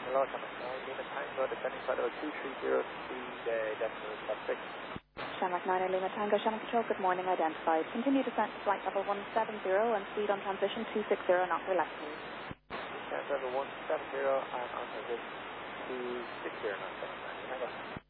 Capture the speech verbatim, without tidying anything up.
Hello, Shamrock nine, Lima Tango, descending flight level two three zero, speed uh, decimal stop six. Shamrock nine, Lima Tango, Shamrock Control, good morning, identified. Continue descent to flight level one seven zero and speed on transition two six zero, knots or less, please. Descent level one seven zero and on transition two six zero, knots, Shamrock nine, Tango.